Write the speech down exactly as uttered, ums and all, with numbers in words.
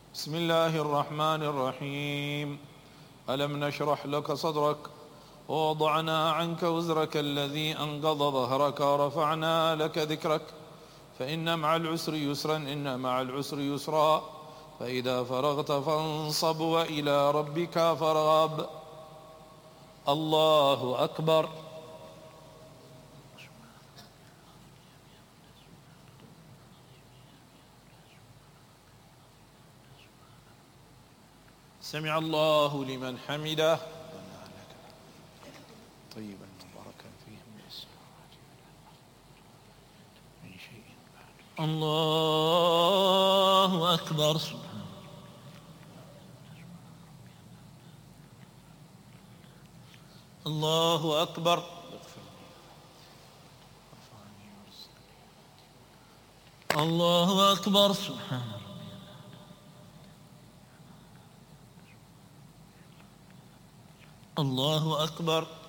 بسم الله الرحمن الرحيم. ألم نشرح لك صدرك ووضعنا عنك وزرك الذي أنقض ظهرك ورفعنا لك ذكرك فإن مع العسر يسرا إن مع العسر يسرا فإذا فرغت فانصب وإلى ربك فارغب. الله أكبر. سمع الله لمن حمده. طيبا مباركا فيه من الصلوات من شيء بعد. الله أكبر. الله أكبر. الله أكبر. سبحان ربي. الله أكبر.